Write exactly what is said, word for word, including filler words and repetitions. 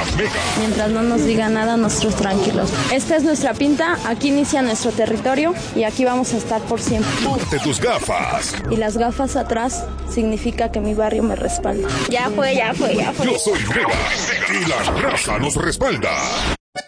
Mega. Mientras no nos diga nada, nosotros tranquilos. Esta es nuestra pinta, aquí inicia nuestro territorio y aquí vamos a estar por siempre. Ponte tus gafas. Y las gafas atrás significa que mi barrio me respalda. Ya fue, ya fue, ya fue. Yo soy Mega y la raza nos respalda.